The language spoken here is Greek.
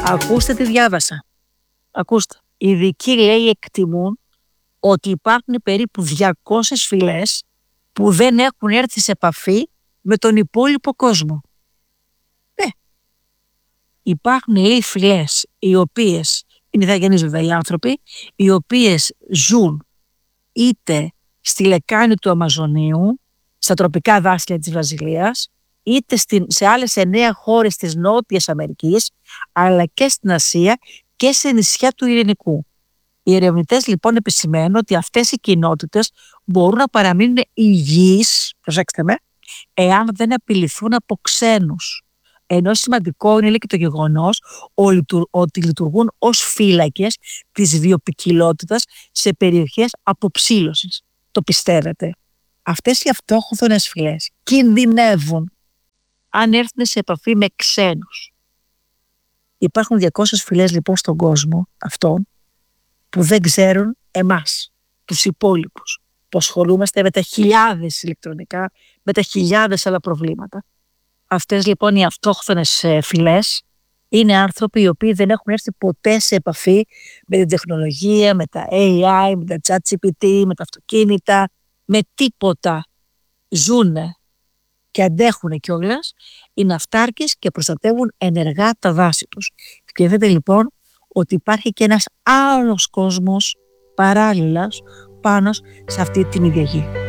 Ακούστε τι διάβασα. Ακούστε. Οι ειδικοί, λέει, εκτιμούν ότι υπάρχουν περίπου 200 φυλές που δεν έχουν έρθει σε επαφή με τον υπόλοιπο κόσμο. Ναι. Υπάρχουν, λέει, φυλές οι οποίες είναι ηθαγενείς βέβαια οι άνθρωποι, οι οποίες ζουν είτε στη λεκάνη του Αμαζονίου, στα τροπικά δάσια της Βραζιλίας, είτε σε άλλες 9 χώρες της Νότιας Αμερικής, αλλά και στην Ασία και σε νησιά του Ειρηνικού. Οι ερευνητές λοιπόν επισημαίνουν ότι αυτές οι κοινότητες μπορούν να παραμείνουν υγιείς, προσέξτε με, εάν δεν απειληθούν από ξένους. Ενώ σημαντικό είναι, λέει, και το γεγονός ότι λειτουργούν ως φύλακες της βιοποικιλότητας σε περιοχές αποψήλωσης. Το πιστεύετε? Αυτές οι αυτόχθονες φυλές κινδυνεύουν αν έρθουν σε επαφή με ξένους. Υπάρχουν 200 φυλές λοιπόν στον κόσμο αυτών που δεν ξέρουν εμάς, τους υπόλοιπους, που ασχολούμαστε με τα χιλιάδες ηλεκτρονικά, με τα χιλιάδες άλλα προβλήματα. Αυτές λοιπόν οι αυτόχθονες φυλές είναι άνθρωποι οι οποίοι δεν έχουν έρθει ποτέ σε επαφή με την τεχνολογία, με τα AI, με τα ChatGPT, με τα αυτοκίνητα, με τίποτα. Ζούνε και αντέχουν κιόλας, είναι αυτάρκες και προστατεύουν ενεργά τα δάση τους. Σκεφτείτε λοιπόν ότι υπάρχει και ένας άλλος κόσμος παράλληλα πάνω σε αυτή την ίδια γη.